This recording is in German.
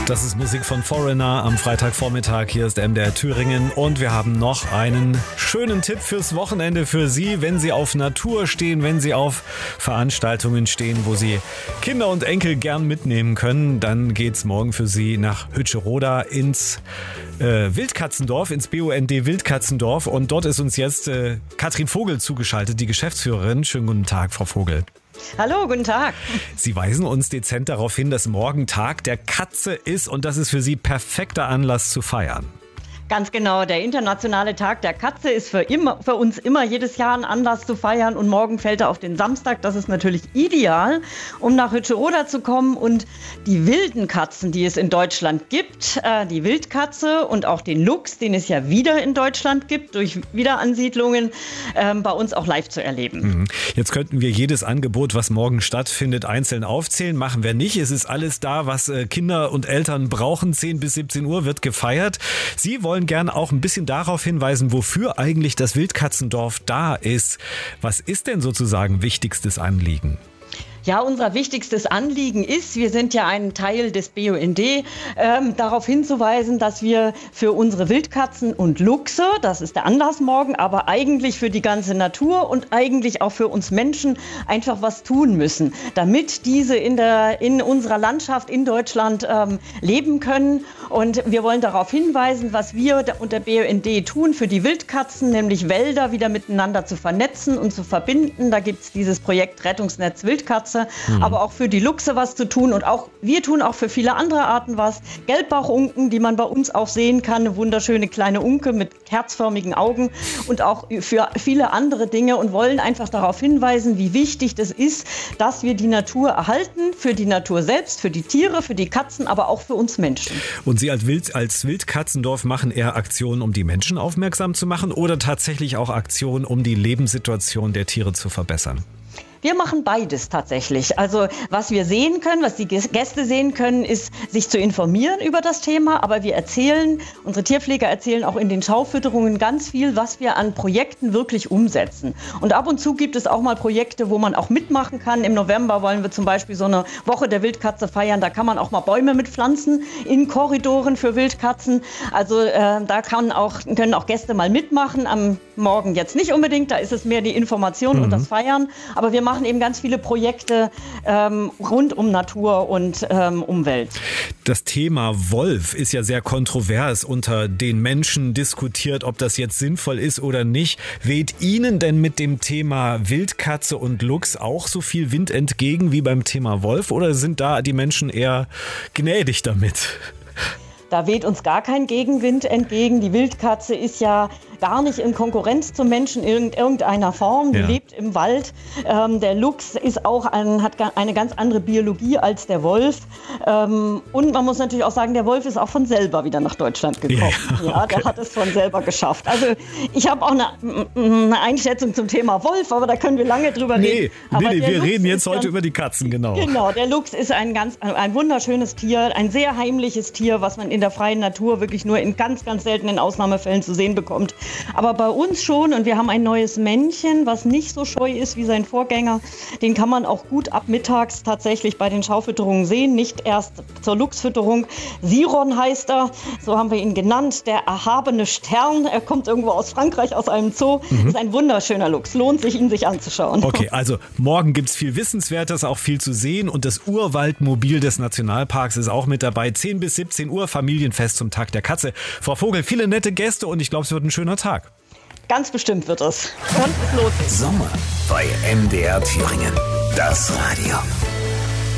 Das ist Musik von Foreigner am Freitagvormittag. Hier ist MDR Thüringen und wir haben noch einen schönen Tipp fürs Wochenende für Sie, wenn Sie auf Natur stehen, wenn Sie auf Veranstaltungen stehen, wo Sie Kinder und Enkel gern mitnehmen können. Dann geht's morgen für Sie nach Hütscheroda ins Wildkatzendorf, ins BUND Wildkatzendorf. Und dort ist uns jetzt Katrin Vogel zugeschaltet, die Geschäftsführerin. Schönen guten Tag, Frau Vogel. Hallo, guten Tag. Sie weisen uns dezent darauf hin, dass morgen Tag der Katze ist und das ist für Sie perfekter Anlass zu feiern. Ganz genau, der internationale Tag der Katze ist für uns immer jedes Jahr ein Anlass zu feiern und morgen fällt er auf den Samstag. Das ist natürlich ideal, um nach Hütscheroda zu kommen und die wilden Katzen, die es in Deutschland gibt, die Wildkatze und auch den Luchs, den es ja wieder in Deutschland gibt, durch Wiederansiedlungen, bei uns auch live zu erleben. Jetzt könnten wir jedes Angebot, was morgen stattfindet, einzeln aufzählen. Machen wir nicht. Es ist alles da, was Kinder und Eltern brauchen. 10 bis 17 Uhr wird gefeiert. Sie wollen gerne auch ein bisschen darauf hinweisen, wofür eigentlich das Wildkatzendorf da ist. Was ist denn sozusagen wichtigstes Anliegen? Ja, unser wichtigstes Anliegen ist, wir sind ja ein Teil des BUND, darauf hinzuweisen, dass wir für unsere Wildkatzen und Luchse, das ist der Anlass morgen, aber eigentlich für die ganze Natur und eigentlich auch für uns Menschen einfach was tun müssen, damit diese in unserer Landschaft in Deutschland leben können. Und wir wollen darauf hinweisen, was wir und der BUND tun für die Wildkatzen, nämlich Wälder wieder miteinander zu vernetzen und zu verbinden. Da gibt es dieses Projekt Rettungsnetz Wildkatze. Aber auch für die Luchse was zu tun und auch wir tun auch für viele andere Arten was. Gelbbauchunken, die man bei uns auch sehen kann, eine wunderschöne kleine Unke mit herzförmigen Augen und auch für viele andere Dinge und wollen einfach darauf hinweisen, wie wichtig das ist, dass wir die Natur erhalten, für die Natur selbst, für die Tiere, für die Katzen, aber auch für uns Menschen. Und Sie als Wildkatzendorf machen eher Aktionen, um die Menschen aufmerksam zu machen oder tatsächlich auch Aktionen, um die Lebenssituation der Tiere zu verbessern? Wir machen beides tatsächlich. Also was wir sehen können, was die Gäste sehen können, ist, sich zu informieren über das Thema. Aber wir erzählen, unsere Tierpfleger erzählen auch in den Schaufütterungen ganz viel, was wir an Projekten wirklich umsetzen. Und ab und zu gibt es auch mal Projekte, wo man auch mitmachen kann. Im November wollen wir zum Beispiel so eine Woche der Wildkatze feiern. Da kann man auch mal Bäume mitpflanzen in Korridoren für Wildkatzen. Also da können auch Gäste mal mitmachen. Am Morgen jetzt nicht unbedingt, da ist es mehr die Information und das Feiern. Aber wir machen eben ganz viele Projekte rund um Natur und Umwelt. Das Thema Wolf ist ja sehr kontrovers unter den Menschen diskutiert, ob das jetzt sinnvoll ist oder nicht. Weht Ihnen denn mit dem Thema Wildkatze und Luchs auch so viel Wind entgegen wie beim Thema Wolf oder sind da die Menschen eher gnädig damit? Da weht uns gar kein Gegenwind entgegen. Die Wildkatze ist ja gar nicht in Konkurrenz zum Menschen in irgendeiner Form. Die lebt im Wald. Der Luchs ist auch hat eine ganz andere Biologie als der Wolf. Und man muss natürlich auch sagen, der Wolf ist auch von selber wieder nach Deutschland gekommen. Ja, okay. Der hat es von selber geschafft. Also ich habe auch eine Einschätzung zum Thema Wolf, aber da können wir lange drüber reden. Nee, wir reden jetzt heute über die Katzen, genau. Genau, der Luchs ist ein wunderschönes Tier, ein sehr heimliches Tier, was man in der freien Natur wirklich nur in ganz, ganz seltenen Ausnahmefällen zu sehen bekommt. Aber bei uns schon und wir haben ein neues Männchen, was nicht so scheu ist wie sein Vorgänger. Den kann man auch gut ab mittags tatsächlich bei den Schaufütterungen sehen, nicht erst zur Luchsfütterung. Siron heißt er, so haben wir ihn genannt, der erhabene Stern. Er kommt irgendwo aus Frankreich, aus einem Zoo. Ist ein wunderschöner Luchs, lohnt sich, ihn sich anzuschauen. Okay, also morgen gibt es viel Wissenswertes, auch viel zu sehen und das Urwaldmobil des Nationalparks ist auch mit dabei. 10 bis 17 Uhr, Familienfest zum Tag der Katze. Frau Vogel, viele nette Gäste und ich glaube, es wird ein schöner Tag. Ganz bestimmt wird es. Und es lohnt sich. Sommer bei MDR Thüringen. Das Radio.